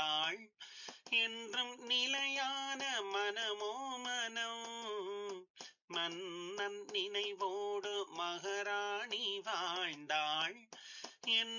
வாழ்ந்தாள். என்றும் நிலையான மனமோ மனம், மன்னன் நினைவோடு மகாராணி வாழ்ந்தாள். என்